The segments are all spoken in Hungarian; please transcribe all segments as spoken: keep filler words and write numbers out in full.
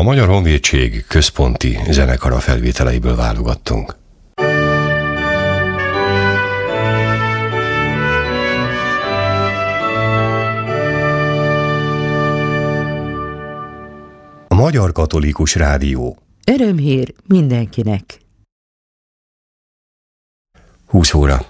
Magyar Honvédség központi zenekara felvételeiből válogattunk. A Magyar Katolikus Rádió. Örömhír mindenkinek. húsz óra.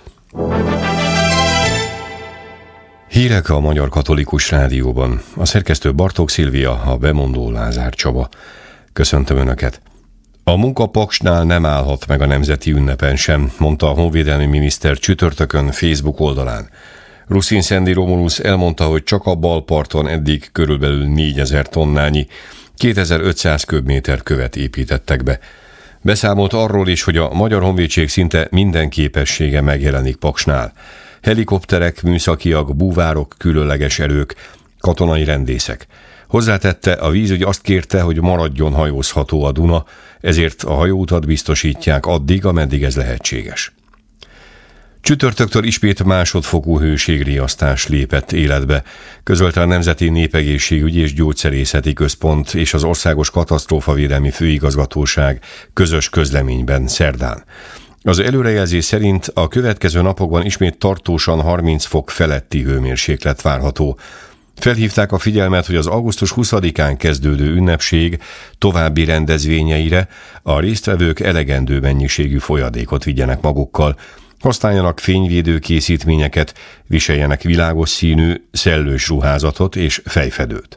Hírek a Magyar Katolikus Rádióban. A szerkesztő Bartók Szilvia, a bemondó Lázár Csaba. Köszöntöm Önöket. A munka paksnál nem állhat meg a nemzeti ünnepen sem, mondta a honvédelmi miniszter csütörtökön Facebook oldalán. Ruszin Szendi Romulus elmondta, hogy csak a Balparton eddig körülbelül négyezer tonnányi, kétezer-ötszáz köbméter követ építettek be. Beszámolt arról is, hogy a Magyar Honvédség szinte minden képessége megjelenik paksnál. Helikopterek, műszakiak, búvárok, különleges erők, katonai rendészek. Hozzátette, a vízügy azt kérte, hogy maradjon hajózható a Duna, ezért a hajóutat biztosítják addig, ameddig ez lehetséges. Csütörtöktől ismét másodfokú hőségriasztás lépett életbe, közölte a Nemzeti Népegészségügyi és Gyógyszerészeti Központ és az Országos Katasztrófavédelmi Főigazgatóság közös közleményben szerdán. Az előrejelzés szerint a következő napokban ismét tartósan harminc fok feletti hőmérséklet várható. Felhívták a figyelmet, hogy az augusztus huszadikán kezdődő ünnepség további rendezvényeire a résztvevők elegendő mennyiségű folyadékot vigyenek magukkal, használjanak fényvédő készítményeket, viseljenek világos színű, szellős ruházatot és fejfedőt.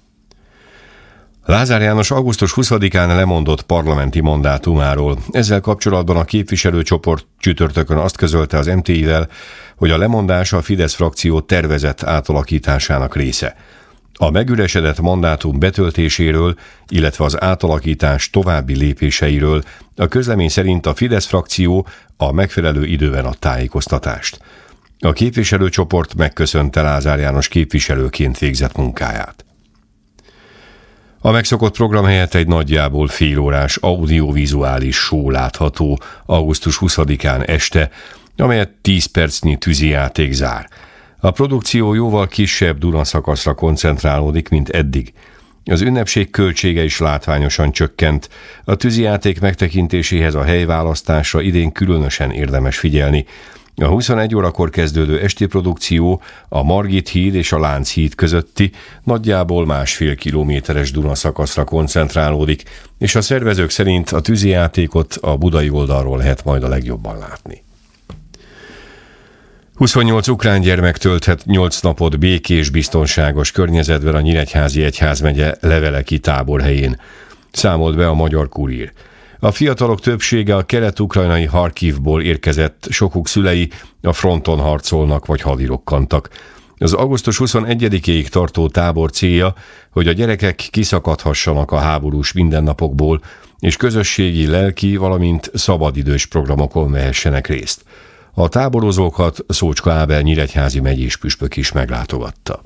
Lázár János augusztus huszadikán lemondott parlamenti mandátumáról. Ezzel kapcsolatban a képviselőcsoport csütörtökön azt közölte az em té i-vel, hogy a lemondás a Fidesz frakció tervezett átalakításának része. A megüresedett mandátum betöltéséről, illetve az átalakítás további lépéseiről a közlemény szerint a Fidesz frakció a megfelelő időben ad tájékoztatást. A képviselőcsoport megköszönte Lázár János képviselőként végzett munkáját. A megszokott program helyett egy nagyjából félórás audiovizuális show látható augusztus huszadikán este, amelyet tíz percnyi tűzijáték zár. A produkció jóval kisebb Duna szakaszra koncentrálódik, mint eddig. Az ünnepség költsége is látványosan csökkent. A tűzijáték megtekintéséhez a helyválasztásra idén különösen érdemes figyelni. A huszonegy órakor kezdődő esti produkció a Margit híd és a Lánchíd közötti nagyjából másfél kilométeres Duna szakaszra koncentrálódik, és a szervezők szerint a tűzijátékot a budai oldalról lehet majd a legjobban látni. huszonnyolc ukrán gyermek tölthet nyolc napot békés, biztonságos környezetben a Nyíregyházi Egyházmegye Leveleki táborhelyén, számolt be a Magyar Kurír. A fiatalok többsége a kelet-ukrajnai Harkivból érkezett, sokuk szülei a fronton harcolnak vagy hadirokkantak. Az augusztus huszonegyedikéig tartó tábor célja, hogy a gyerekek kiszakadhassanak a háborús mindennapokból, és közösségi, lelki, valamint szabadidős programokon vehessenek részt. A táborozókat Szócska Ábel nyíregyházi megyés püspök is meglátogatta.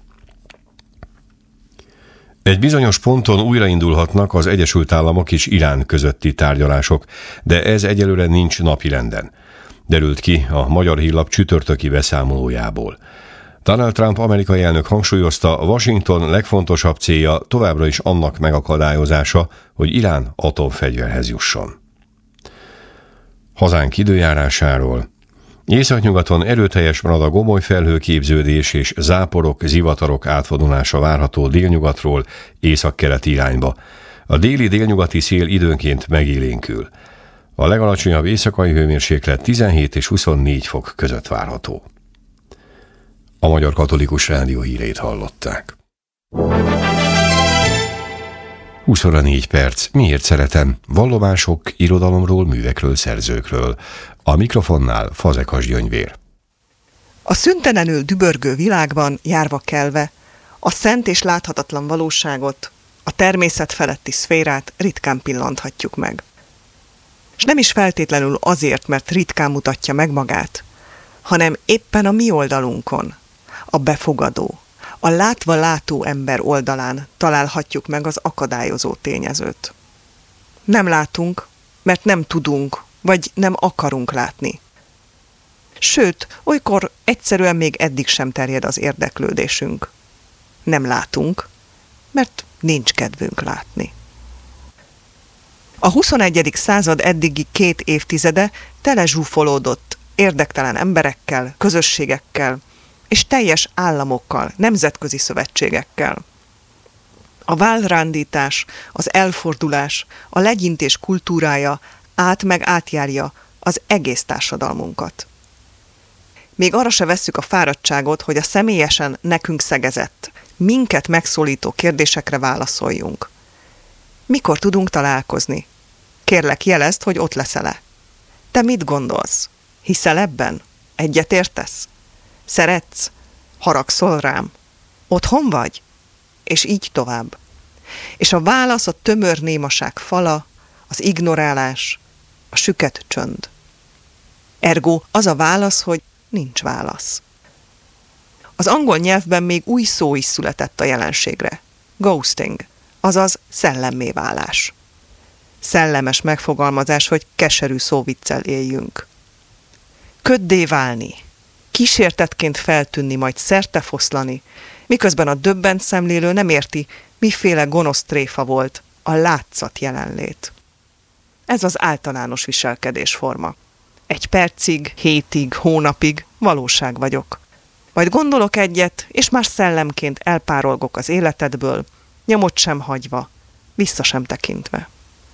Egy bizonyos ponton újraindulhatnak az Egyesült Államok és Irán közötti tárgyalások, de ez egyelőre nincs napirenden, derült ki a Magyar Hírlap csütörtöki beszámolójából. Donald Trump amerikai elnök hangsúlyozta, Washington legfontosabb célja továbbra is annak megakadályozása, hogy Irán atomfegyverhez jusson. Hazánk időjárásáról. Északnyugaton erőteljes marad a gomoly felhőképződés és záporok, zivatarok átvonulása várható délnyugatról északkeleti irányba. A déli délnyugati szél időnként megélénkül. A legalacsonyabb éjszakai hőmérséklet tizenhét és huszonnégy fok között várható. A Magyar Katolikus Rádió híreit hallották. húsz óra négy perc. Miért szeretem? Vallomások, irodalomról, művekről, szerzőkről. A mikrofonnál Fazekas Gyöngyvér. A szüntelenül dübörgő világban járva kelve, a szent és láthatatlan valóságot, a természet feletti szférát ritkán pillanthatjuk meg. És nem is feltétlenül azért, mert ritkán mutatja meg magát, hanem éppen a mi oldalunkon, a befogadó, a látva-látó ember oldalán találhatjuk meg az akadályozó tényezőt. Nem látunk, mert nem tudunk, vagy nem akarunk látni. Sőt, olykor egyszerűen még eddig sem terjed az érdeklődésünk. Nem látunk, mert nincs kedvünk látni. A huszonegyedik század eddigi két évtizede telezsúfolódott érdektelen emberekkel, közösségekkel és teljes államokkal, nemzetközi szövetségekkel. A vállrándítás, az elfordulás, a legyintés kultúrája át meg átjárja az egész társadalmunkat. Még arra se vesszük a fáradtságot, hogy a személyesen nekünk szegezett, minket megszólító kérdésekre válaszoljunk. Mikor tudunk találkozni? Kérlek, jelezd, hogy ott leszel-e. Te mit gondolsz? Hiszel ebben? Egyetértesz? Szeretsz? Haragszol rám? Otthon vagy? És így tovább. És a válasz a tömör némaság fala, az ignorálás, a süket csönd. Ergo az a válasz, hogy nincs válasz. Az angol nyelvben még új szó is született a jelenségre. Ghosting, azaz szellemmé válás. Szellemes megfogalmazás, hogy keserű szóviccel éljünk. Köddé válni, kísértetként feltűnni, majd szertefoszlani, miközben a döbbent szemlélő nem érti, miféle gonosz tréfa volt a látszat jelenlét. Ez az általános viselkedésforma. Egy percig, hétig, hónapig valóság vagyok. Majd gondolok egyet, és már szellemként elpárolgok az életedből, nyomot sem hagyva, vissza sem tekintve.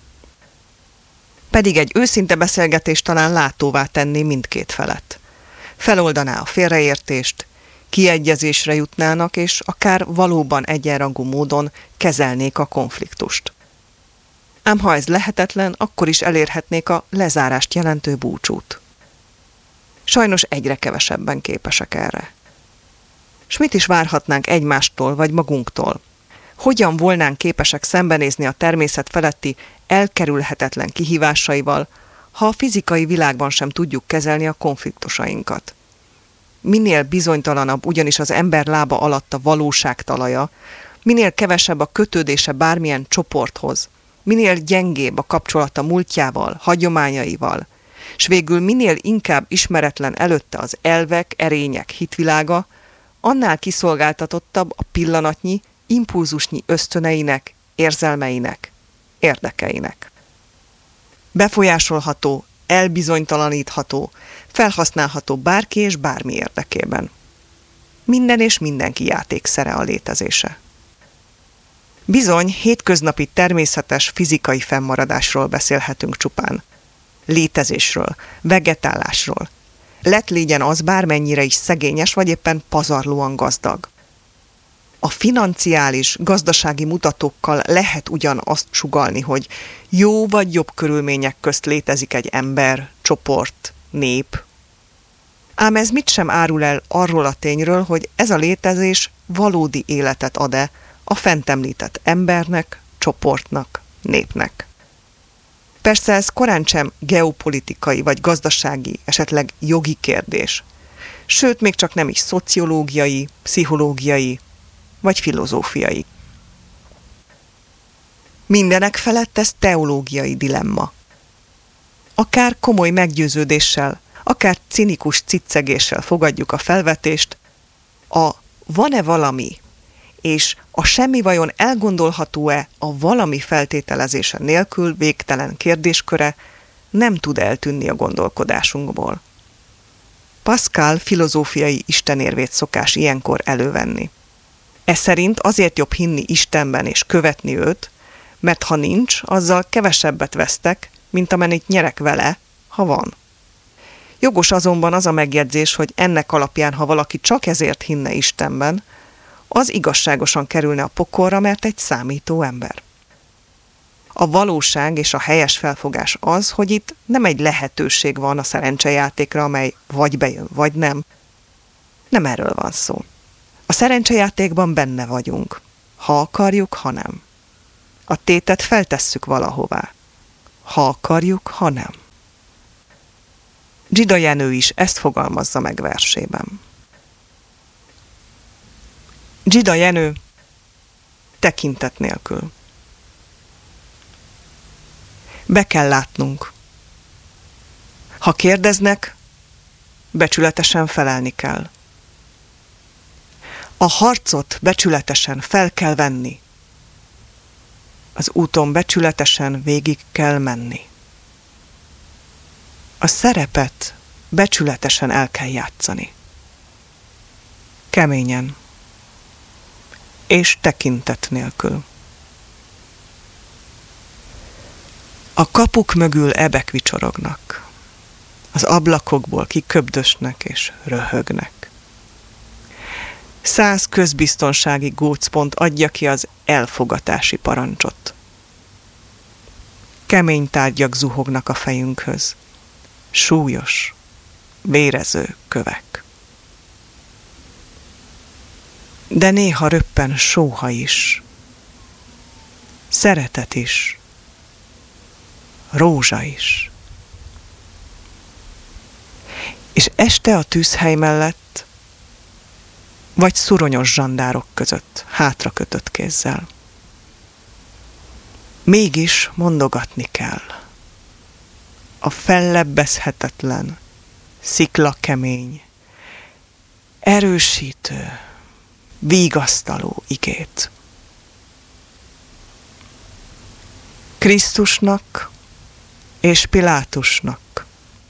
Pedig egy őszinte beszélgetés talán látóvá tenné mindkét felet. Feloldaná a félreértést, kiegyezésre jutnának, és akár valóban egyenrangú módon kezelnék a konfliktust. Ám ha ez lehetetlen, akkor is elérhetnék a lezárást jelentő búcsút. Sajnos egyre kevesebben képesek erre. S mit is várhatnánk egymástól vagy magunktól? Hogyan volnánk képesek szembenézni a természet feletti elkerülhetetlen kihívásaival, ha a fizikai világban sem tudjuk kezelni a konfliktusainkat? Minél bizonytalanabb ugyanis az ember lába alatt a valóság talaja, minél kevesebb a kötődése bármilyen csoporthoz, minél gyengébb a kapcsolata múltjával, hagyományaival, s végül minél inkább ismeretlen előtte az elvek, erények hitvilága, annál kiszolgáltatottabb a pillanatnyi, impulzusnyi ösztöneinek, érzelmeinek, érdekeinek. Befolyásolható, elbizonytalanítható, felhasználható bárki és bármi érdekében. Minden és mindenki játékszere a létezése. Bizony, hétköznapi természetes fizikai fennmaradásról beszélhetünk csupán. Létezésről, vegetálásról. Lett légyen az bármennyire is szegényes, vagy éppen pazarlóan gazdag. A financiális, gazdasági mutatókkal lehet ugyan azt sugallni, hogy jó vagy jobb körülmények közt létezik egy ember, csoport, nép. Ám ez mit sem árul el arról a tényről, hogy ez a létezés valódi életet ad-e a fent említett embernek, csoportnak, népnek. Persze ez korán sem geopolitikai vagy gazdasági, esetleg jogi kérdés. Sőt, még csak nem is szociológiai, pszichológiai vagy filozófiai. Mindenek felett ez teológiai dilemma. Akár komoly meggyőződéssel, akár cinikus ciccegéssel fogadjuk a felvetést, a van-e valami, és a semmi vajon elgondolható-e a valami feltételezése nélkül végtelen kérdésköre nem tud eltűnni a gondolkodásunkból. Pascal filozófiai istenérvét szokás ilyenkor elővenni. Ez szerint azért jobb hinni Istenben és követni őt, mert ha nincs, azzal kevesebbet vesztek, mint amennyit nyerek vele, ha van. Jogos azonban az a megjegyzés, hogy ennek alapján, ha valaki csak ezért hinne Istenben, az igazságosan kerülne a pokolra, mert egy számító ember. A valóság és a helyes felfogás az, hogy itt nem egy lehetőség van a szerencsejátékra, amely vagy bejön, vagy nem. Nem erről van szó. A szerencsejátékban benne vagyunk. Ha akarjuk, ha nem. A tétet feltesszük valahová. Ha akarjuk, ha nem. Dzsida Jenő is ezt fogalmazza meg versében. Dzsida Jenő, tekintet nélkül. Be kell látnunk. Ha kérdeznek, becsületesen felelni kell. A harcot becsületesen fel kell venni. Az úton becsületesen végig kell menni. A szerepet becsületesen el kell játszani. Keményen. És tekintet nélkül. A kapuk mögül ebek vicsorognak. Az ablakokból kiköbdösnek és röhögnek. Száz közbiztonsági gócpont adja ki az elfogatási parancsot. Kemény tárgyak zuhognak a fejünkhöz. Súlyos, vérező kövek. De néha röppen sóha is. Szeretet is. Rózsa is. És este a tűzhely mellett, vagy szuronyos zsandárok között, hátra kötött kézzel. Mégis mondogatni kell. A fellebbezhetetlen, sziklakemény, erősítő, vigasztaló igét. Krisztusnak és Pilátusnak,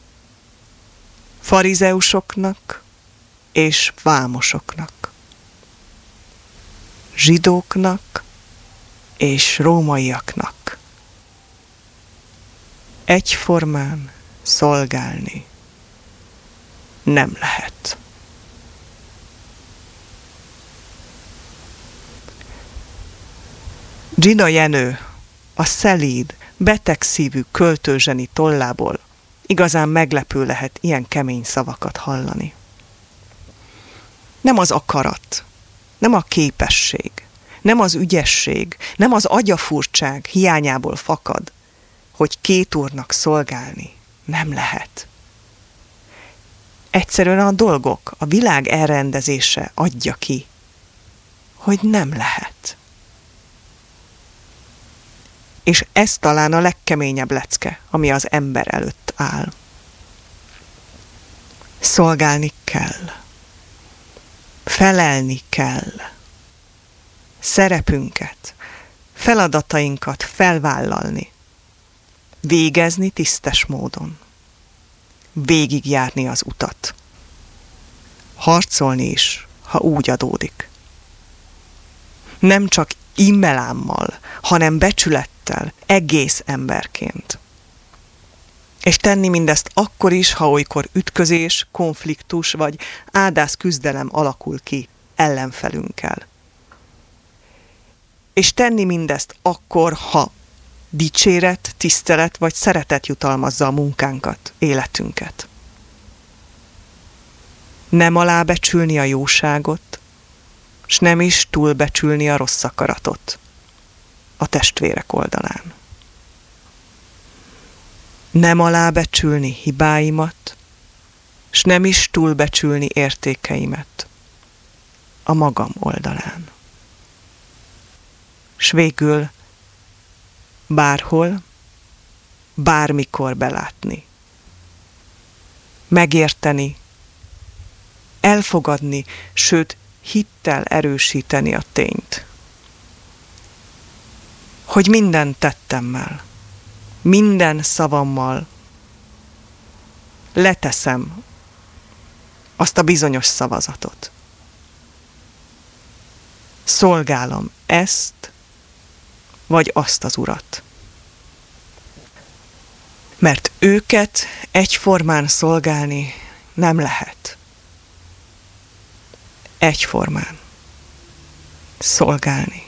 farizeusoknak és vámosoknak, zsidóknak és rómaiaknak egyformán szolgálni nem lehet. Gina Jenő, a szelíd, betegszívű költőzseni tollából igazán meglepő lehet ilyen kemény szavakat hallani. Nem az akarat, nem a képesség, nem az ügyesség, nem az agyafurcság hiányából fakad, hogy két úrnak szolgálni nem lehet. Egyszerűen a dolgok, a világ elrendezése adja ki, hogy nem lehet. És ez talán a legkeményebb lecke, ami az ember előtt áll. Szolgálni kell. Felelni kell. Szerepünket, feladatainkat felvállalni. Végezni tisztes módon. Végigjárni az utat. Harcolni is, ha úgy adódik. Nem csak immelámmal, hanem becsülettel, egész emberként. És tenni mindezt akkor is, ha olykor ütközés, konfliktus vagy áldász küzdelem alakul ki ellenfelünkkel. És tenni mindezt akkor, ha dicséret, tisztelet vagy szeretet jutalmazza a munkánkat, életünket. Nem alábecsülni a jóságot, s nem is túlbecsülni a rossz akaratot a testvérek oldalán. Nem alábecsülni hibáimat, s nem is túlbecsülni értékeimet a magam oldalán. S végül bárhol, bármikor belátni, megérteni, elfogadni, sőt, hittel erősíteni a tényt, hogy minden tettemmel, minden szavammal leteszem azt a bizonyos szavazatot. Szolgálom ezt, vagy azt az urat. Mert őket egyformán szolgálni nem lehet. Egyformán szolgálni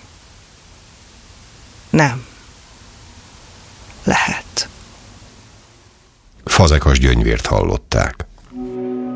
nem lehet. Fazekas Gyöngyvért hallották.